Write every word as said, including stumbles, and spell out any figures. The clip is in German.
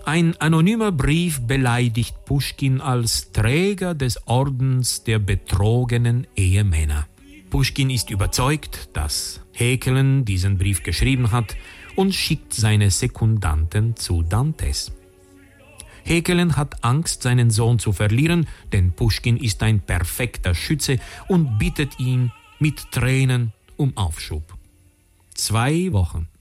Ein anonymer Brief beleidigt Puschkin als Träger des Ordens der betrogenen Ehemänner. Puschkin ist überzeugt, dass Häkeln diesen Brief geschrieben hat und schickt seine Sekundanten zu Dantes. Häkeln hat Angst, seinen Sohn zu verlieren, denn Puschkin ist ein perfekter Schütze und bittet ihn mit Tränen um Aufschub. Zwei Wochen